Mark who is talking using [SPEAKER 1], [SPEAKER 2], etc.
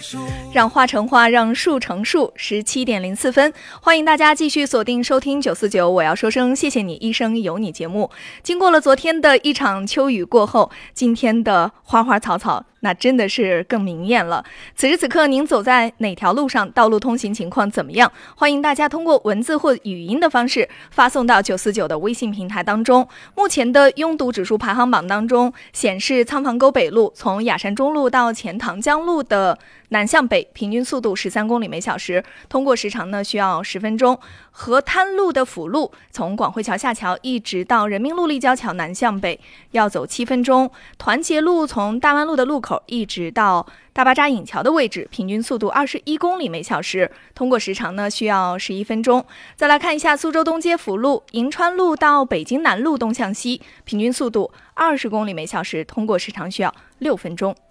[SPEAKER 1] 让花成花，让树成树。17:04，欢迎大家继续锁定收听949。我要说声谢谢你，一生有你节目。经过了昨天的一场秋雨过后，今天的花花草草那真的是更明艳了。此时此刻您走在哪条路上，道路通行情况怎么样？欢迎大家通过文字或语音的方式发送到949的微信平台当中。目前的拥堵指数排行榜当中显示，仓房沟北路从雅山中路到钱塘江路的南向北平均速度13公里每小时，通过时长呢需要10分钟。河滩路的辅路从广汇桥下桥一直到人民路立交桥南向北要走7分钟。团结路从大湾路的路口一直到大巴扎引桥的位置，平均速度21公里每小时，通过时长呢需要11分钟。再来看一下苏州东街辅路银川路到北京南路东向西，平均速度20公里每小时，通过时长需要6分钟。